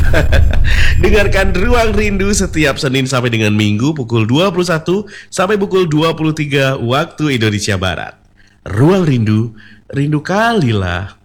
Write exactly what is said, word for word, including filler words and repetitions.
Dengarkan Ruang Rindu setiap Senin sampai dengan Minggu pukul dua puluh satu sampai pukul dua puluh tiga waktu Indonesia Barat. Ruang Rindu, rindu kalilah.